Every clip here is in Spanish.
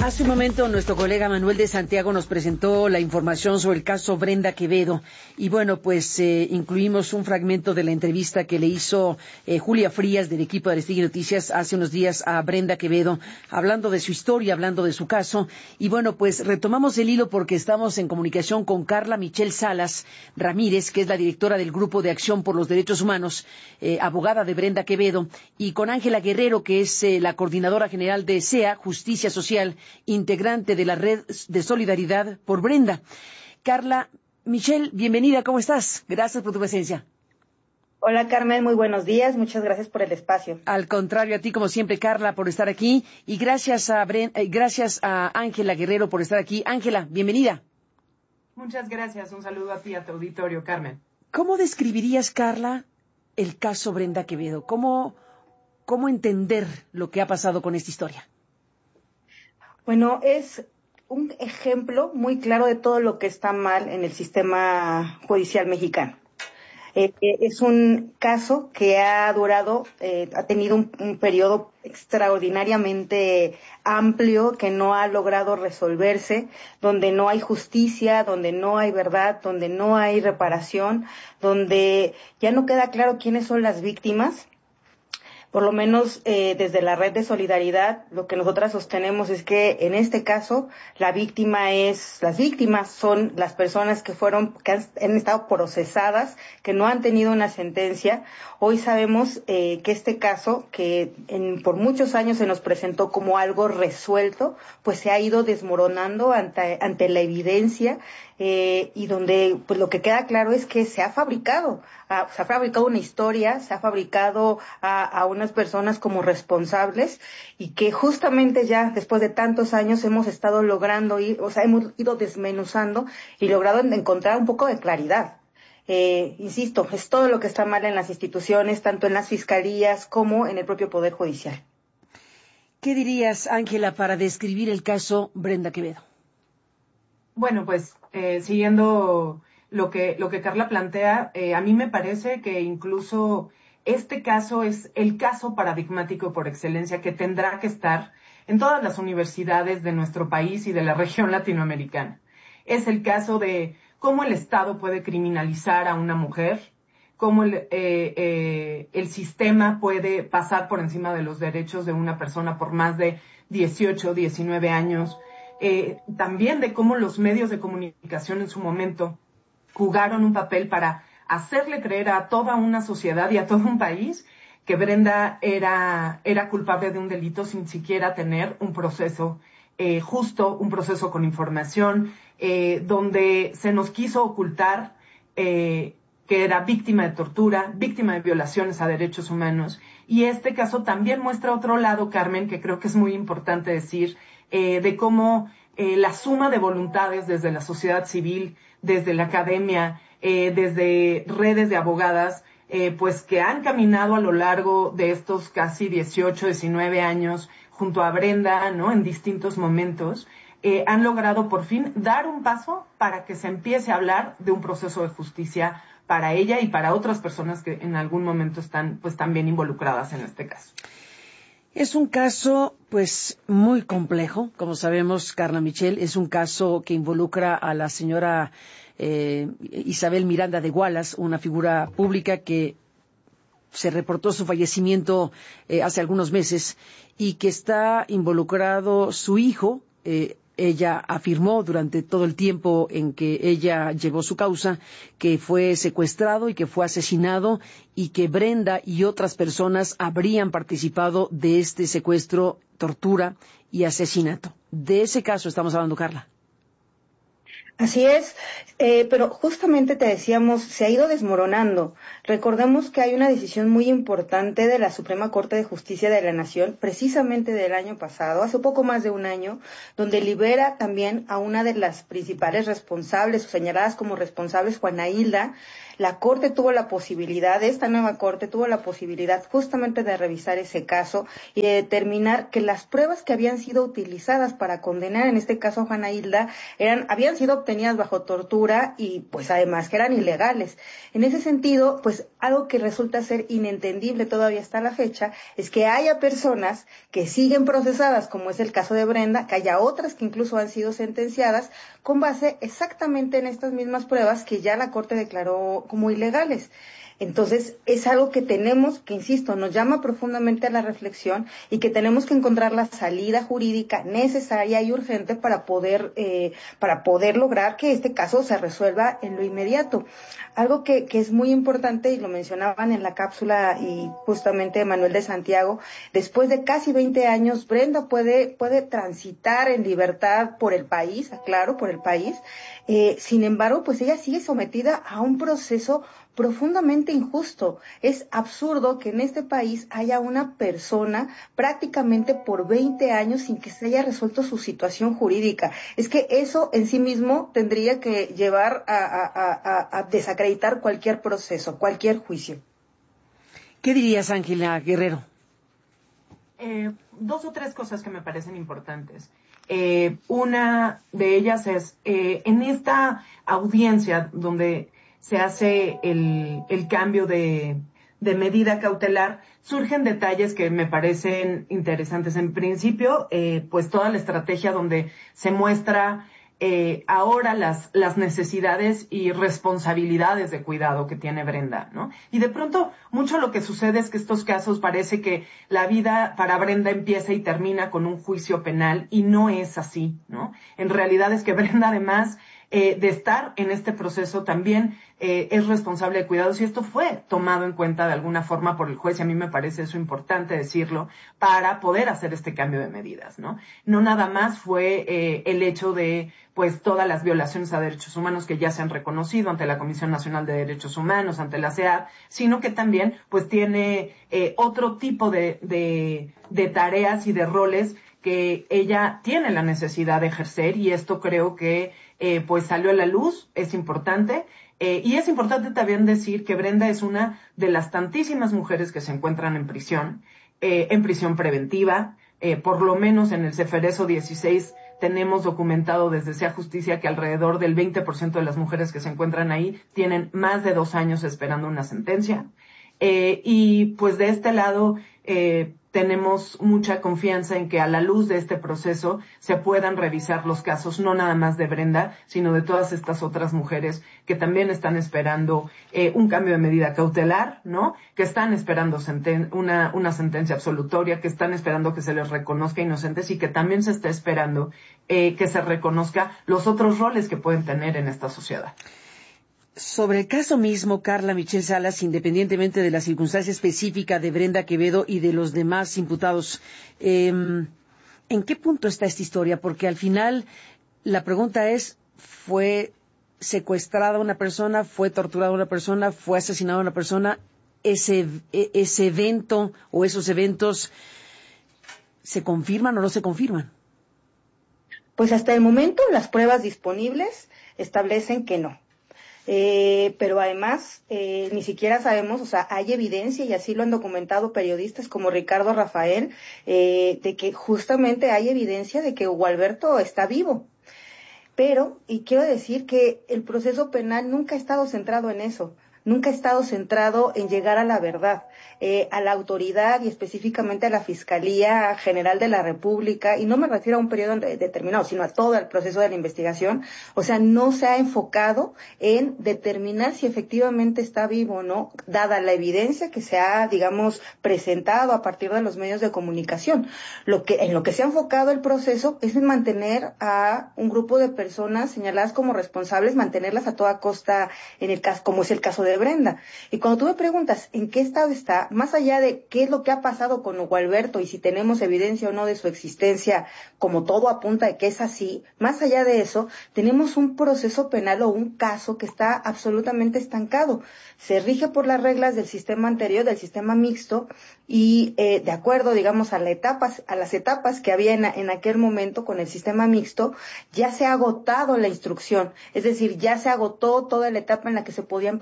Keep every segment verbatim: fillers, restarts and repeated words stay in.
Hace un momento nuestro colega Manuel de Santiago nos presentó la información sobre el caso Brenda Quevedo y bueno, pues eh, incluimos un fragmento de la entrevista que le hizo eh, Julia Frías del equipo de Aristegui Noticias hace unos días a Brenda Quevedo, hablando de su historia, hablando de su caso. Y bueno, pues retomamos el hilo porque estamos en comunicación con Carla Michelle Salas Ramírez, que es la directora del Grupo de Acción por los Derechos Humanos, eh, abogada de Brenda Quevedo, y con Ángela Guerrero, que es eh, la coordinadora general de S E A, Justicia Social, integrante de la Red de Solidaridad por Brenda. Carla Michelle, bienvenida, ¿cómo estás? Gracias por tu presencia. Hola Carmen, muy buenos días, muchas gracias por el espacio. Al contrario, a ti como siempre, Carla, por estar aquí, y gracias a Bren, eh, gracias a Ángela Guerrero por estar aquí. Ángela, bienvenida. Muchas gracias, un saludo a ti, a tu auditorio, Carmen. ¿Cómo describirías, Carla, el caso Brenda Quevedo? ¿Cómo, cómo entender lo que ha pasado con esta historia? Bueno, es un ejemplo muy claro de todo lo que está mal en el sistema judicial mexicano. Eh, es un caso que ha durado, eh, ha tenido un, un periodo extraordinariamente amplio que no ha logrado resolverse, donde no hay justicia, donde no hay verdad, donde no hay reparación, donde ya no queda claro quiénes son las víctimas. Por lo menos eh, desde la Red de Solidaridad, lo que nosotras sostenemos es que en este caso la víctima es, las víctimas son las personas que fueron, que han, han estado procesadas, que no han tenido una sentencia. Hoy sabemos eh, que este caso, que en, por muchos años se nos presentó como algo resuelto, pues se ha ido desmoronando ante, ante la evidencia. Eh, y donde pues lo que queda claro es que se ha fabricado, ah, se ha fabricado una historia, se ha fabricado a, a unas personas como responsables y que justamente ya después de tantos años hemos estado logrando ir, o sea, hemos ido desmenuzando y logrado encontrar un poco de claridad. Eh, insisto, es todo lo que está mal en las instituciones, tanto en las fiscalías como en el propio Poder Judicial. ¿Qué dirías, Ángela, para describir el caso Brenda Quevedo? Bueno, pues eh, siguiendo lo que lo que Carla plantea, eh, a mí me parece que incluso este caso es el caso paradigmático por excelencia que tendrá que estar en todas las universidades de nuestro país y de la región latinoamericana. Es el caso de cómo el Estado puede criminalizar a una mujer, cómo el, eh, eh, el sistema puede pasar por encima de los derechos de una persona por más de dieciocho, diecinueve años. Eh, también de cómo los medios de comunicación en su momento jugaron un papel para hacerle creer a toda una sociedad y a todo un país que Brenda era, era culpable de un delito sin siquiera tener un proceso eh, justo, un proceso con información, eh, donde se nos quiso ocultar eh, que era víctima de tortura, víctima de violaciones a derechos humanos. Y este caso también muestra otro lado, Carmen, que creo que es muy importante decir, Eh, de cómo eh, la suma de voluntades desde la sociedad civil, desde la academia, eh, desde redes de abogadas, eh, pues que han caminado a lo largo de estos casi dieciocho, diecinueve años junto a Brenda, ¿no? En distintos momentos, eh, han logrado por fin dar un paso para que se empiece a hablar de un proceso de justicia para ella y para otras personas que en algún momento están pues también involucradas en este caso. Es un caso, pues, muy complejo, como sabemos, Carla Michelle, es un caso que involucra a la señora eh, Isabel Miranda de Wallace, una figura pública que se reportó su fallecimiento eh, hace algunos meses y que está involucrado su hijo. Eh, ella afirmó durante todo el tiempo en que ella llevó su causa que fue secuestrado y que fue asesinado y que Brenda y otras personas habrían participado de este secuestro, tortura y asesinato. De ese caso estamos hablando, Carla. Así es, eh, pero justamente te decíamos, se ha ido desmoronando. Recordemos que hay una decisión muy importante de la Suprema Corte de Justicia de la Nación, precisamente del año pasado, hace poco más de un año, donde libera también a una de las principales responsables, o señaladas como responsables, Juana Hilda. La Corte tuvo la posibilidad, esta nueva Corte tuvo la posibilidad justamente de revisar ese caso y de determinar que las pruebas que habían sido utilizadas para condenar, en este caso a Juana Hilda, eran, habían sido obtenidas bajo tortura y pues además que eran ilegales. En ese sentido, pues algo que resulta ser inentendible todavía hasta la fecha es que haya personas que siguen procesadas, como es el caso de Brenda, que haya otras que incluso han sido sentenciadas con base exactamente en estas mismas pruebas que ya la Corte declaró como ilegales. Entonces, es algo que tenemos, que insisto, nos llama profundamente a la reflexión y que tenemos que encontrar la salida jurídica necesaria y urgente para poder, eh, para poder lograr que este caso se resuelva en lo inmediato. Algo que, que es muy importante, y lo mencionaban en la cápsula y justamente Manuel de Santiago, después de casi veinte años, Brenda puede, puede transitar en libertad por el país, aclaro, por el país. Eh, sin embargo, pues ella sigue sometida a un proceso profundamente injusto. Es absurdo que en este país haya una persona prácticamente por veinte años sin que se haya resuelto su situación jurídica. Es que eso en sí mismo tendría que llevar a, a, a, a desacreditar cualquier proceso, cualquier juicio. ¿Qué dirías, Ángela Guerrero? Eh, dos o tres cosas que me parecen importantes. Eh, una de ellas es, eh, en esta audiencia donde se hace el, el cambio de, de medida cautelar, surgen detalles que me parecen interesantes. En principio, eh, pues toda la estrategia donde se muestra eh, ahora las, las necesidades y responsabilidades de cuidado que tiene Brenda, ¿no? Y de pronto, mucho lo que sucede es que estos casos parece que la vida para Brenda empieza y termina con un juicio penal, y no es así, ¿no? En realidad es que Brenda, además Eh, de estar en este proceso, también eh, es responsable de cuidados, y esto fue tomado en cuenta de alguna forma por el juez, y a mí me parece eso importante decirlo, para poder hacer este cambio de medidas, ¿no? No nada más fue eh, el hecho de, pues, todas las violaciones a derechos humanos que ya se han reconocido ante la Comisión Nacional de Derechos Humanos, ante la C E A D, sino que también, pues, tiene eh, otro tipo de, de, de tareas y de roles que ella tiene la necesidad de ejercer, y esto creo que eh, pues salió a la luz, es importante. Eh, y es importante también decir que Brenda es una de las tantísimas mujeres que se encuentran en prisión, eh, en prisión preventiva. Eh, por lo menos en el Ceferezo dieciséis tenemos documentado desde Sea Justicia que alrededor del veinte por ciento de las mujeres que se encuentran ahí tienen más de dos años esperando una sentencia. Eh, y pues de este lado eh, tenemos mucha confianza en que a la luz de este proceso se puedan revisar los casos, no nada más de Brenda, sino de todas estas otras mujeres que también están esperando eh, un cambio de medida cautelar, ¿no? Que están esperando senten- una, una sentencia absolutoria, que están esperando que se les reconozca inocentes, y que también se está esperando eh, que se reconozca los otros roles que pueden tener en esta sociedad. Sobre el caso mismo, Carla Michelle Salas, independientemente de la circunstancia específica de Brenda Quevedo y de los demás imputados, eh, ¿en qué punto está esta historia? Porque al final la pregunta es, ¿fue secuestrada una persona, fue torturada una persona, fue asesinada una persona? Ese, ese evento o esos eventos, ¿se confirman o no se confirman? Pues hasta el momento las pruebas disponibles establecen que no. Eh, pero además eh, ni siquiera sabemos, o sea, hay evidencia, y así lo han documentado periodistas como Ricardo Rafael, eh, de que justamente hay evidencia de que Hugo Alberto está vivo. Pero, y quiero decir que el proceso penal nunca ha estado centrado en eso, nunca ha estado centrado en llegar a la verdad. Eh, a la autoridad y específicamente a la Fiscalía General de la República, y no me refiero a un periodo determinado, sino a todo el proceso de la investigación, o sea, no se ha enfocado en determinar si efectivamente está vivo o no, dada la evidencia que se ha, digamos, presentado a partir de los medios de comunicación. Lo que, en lo que se ha enfocado el proceso es en mantener a un grupo de personas señaladas como responsables, mantenerlas a toda costa, en el caso, como es el caso de Brenda. Y cuando tú me preguntas en qué estado está, más allá de qué es lo que ha pasado con Hugo Alberto y si tenemos evidencia o no de su existencia, como todo apunta de que es así, más allá de eso, tenemos un proceso penal o un caso que está absolutamente estancado. Se rige por las reglas del sistema anterior, del sistema mixto, y eh, de acuerdo, digamos, a, la etapas, a las etapas que había en, en aquel momento con el sistema mixto, ya se ha agotado la instrucción, es decir, ya se agotó toda la etapa en la que se podían presentar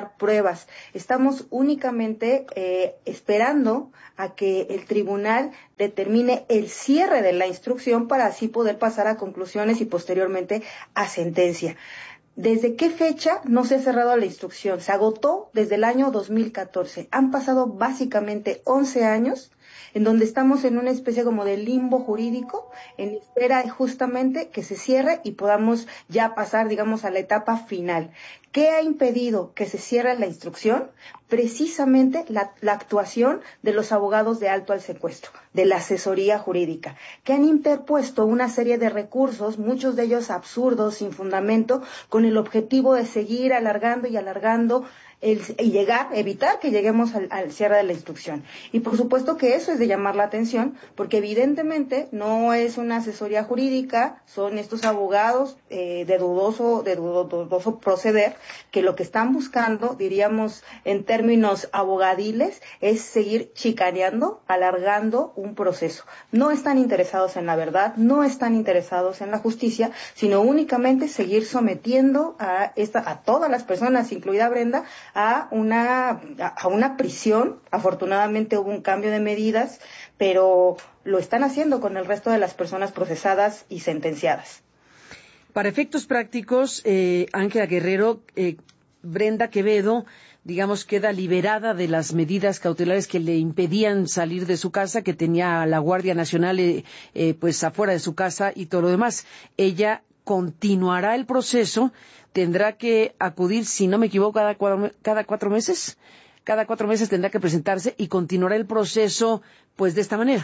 presentar pruebas. Estamos únicamente eh, esperando a que el tribunal determine el cierre de la instrucción para así poder pasar a conclusiones y posteriormente a sentencia. ¿Desde qué fecha no se ha cerrado la instrucción? Se agotó desde el año dos mil catorce. Han pasado básicamente once años en donde estamos en una especie como de limbo jurídico, en espera justamente que se cierre y podamos ya pasar, digamos, a la etapa final. ¿Qué ha impedido que se cierre la instrucción? Precisamente la, la actuación de los abogados de alto al secuestro, de la asesoría jurídica, que han interpuesto una serie de recursos, muchos de ellos absurdos, sin fundamento, con el objetivo de seguir alargando y alargando El, y llegar, evitar que lleguemos al, al cierre de la instrucción. Y por supuesto que eso es de llamar la atención, porque evidentemente no es una asesoría jurídica, son estos abogados eh, de dudoso, de dudoso proceder, que lo que están buscando, diríamos en términos abogadiles, es seguir chicaneando, alargando un proceso. No están interesados en la verdad, no están interesados en la justicia, sino únicamente seguir sometiendo a esta, a todas las personas, incluida Brenda, a una a una prisión. Afortunadamente hubo un cambio de medidas, pero lo están haciendo con el resto de las personas procesadas y sentenciadas. Para efectos prácticos, eh, Ángela Guerrero, eh, Brenda Quevedo, digamos, queda liberada de las medidas cautelares que le impedían salir de su casa, que tenía la Guardia Nacional eh, eh, pues afuera de su casa y todo lo demás. Ella continuará el proceso, tendrá que acudir, si no me equivoco, cada cuatro, cada cuatro meses, cada cuatro meses tendrá que presentarse y continuará el proceso, pues, de esta manera.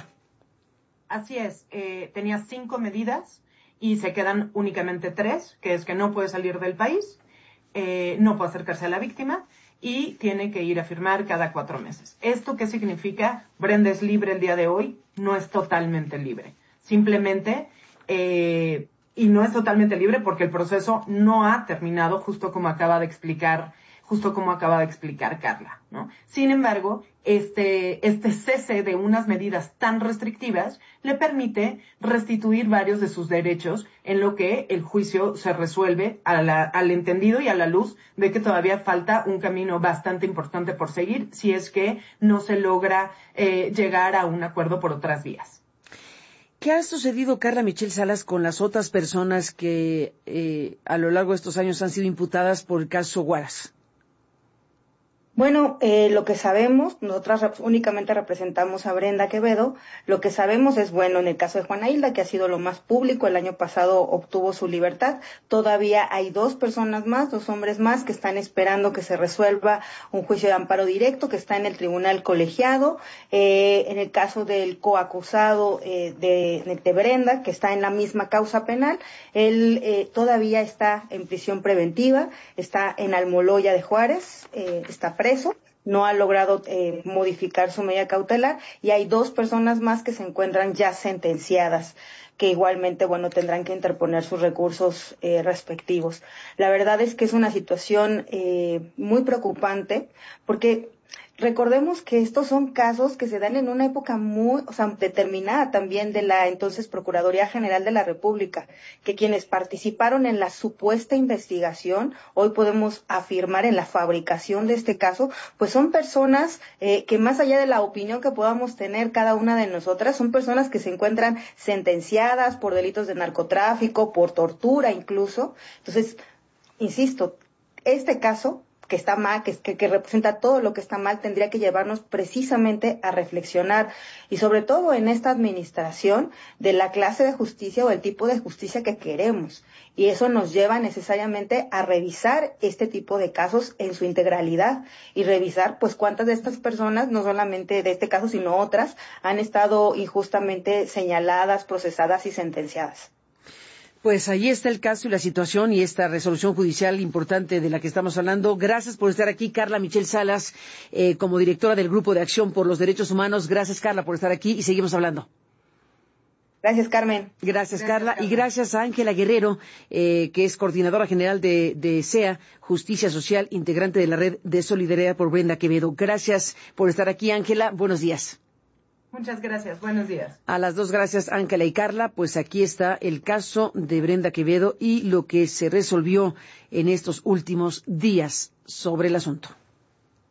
Así es, eh, tenía cinco medidas y se quedan únicamente tres, que es que no puede salir del país, eh, no puede acercarse a la víctima y tiene que ir a firmar cada cuatro meses. ¿Esto qué significa? Brenda es libre el día de hoy, no es totalmente libre. Simplemente... Eh, Y no es totalmente libre porque el proceso no ha terminado, justo como acaba de explicar, justo como acaba de explicar Carla, ¿no? Sin embargo, este, este cese de unas medidas tan restrictivas le permite restituir varios de sus derechos en lo que el juicio se resuelve a la, al entendido y a la luz de que todavía falta un camino bastante importante por seguir si es que no se logra eh, llegar a un acuerdo por otras vías. ¿Qué ha sucedido, Carla Michel Salas, con las otras personas que eh, a lo largo de estos años han sido imputadas por el caso Huaraz? Bueno, eh, lo que sabemos, nosotras rep- únicamente representamos a Brenda Quevedo, lo que sabemos es, bueno, en el caso de Juana Hilda, que ha sido lo más público, el año pasado obtuvo su libertad, todavía hay dos personas más, dos hombres más, que están esperando que se resuelva un juicio de amparo directo, que está en el tribunal colegiado, eh, en el caso del coacusado eh, de, de Brenda, que está en la misma causa penal, él eh, todavía está en prisión preventiva, está en Almoloya de Juárez, eh, está preso. Preso, no ha logrado eh, modificar su medida cautelar y hay dos personas más que se encuentran ya sentenciadas, que igualmente, bueno, tendrán que interponer sus recursos eh, respectivos. La verdad es que es una situación eh, muy preocupante porque recordemos que estos son casos que se dan en una época muy, o sea, determinada también de la entonces Procuraduría General de la República, que quienes participaron en la supuesta investigación, hoy podemos afirmar en la fabricación de este caso, pues son personas eh, que más allá de la opinión que podamos tener cada una de nosotras, son personas que se encuentran sentenciadas por delitos de narcotráfico, por tortura incluso. Entonces, insisto, este caso que está mal, que, que, que representa todo lo que está mal, tendría que llevarnos precisamente a reflexionar y sobre todo en esta administración de la clase de justicia o el tipo de justicia que queremos. Y eso nos lleva necesariamente a revisar este tipo de casos en su integralidad y revisar pues cuántas de estas personas, no solamente de este caso sino otras, han estado injustamente señaladas, procesadas y sentenciadas. Pues ahí está el caso y la situación y esta resolución judicial importante de la que estamos hablando. Gracias por estar aquí, Carla Michel Salas, eh, como directora del Grupo de Acción por los Derechos Humanos. Gracias, Carla, por estar aquí y seguimos hablando. Gracias, Carmen. Gracias, gracias Carla. Carmen. Y gracias a Ángela Guerrero, eh, que es coordinadora general de, de S E A, Justicia Social, integrante de la Red de Solidaridad por Brenda Quevedo. Gracias por estar aquí, Ángela. Buenos días. Muchas gracias, buenos días. A las dos, gracias, Ángela y Carla. Pues aquí está el caso de Brenda Quevedo y lo que se resolvió en estos últimos días sobre el asunto.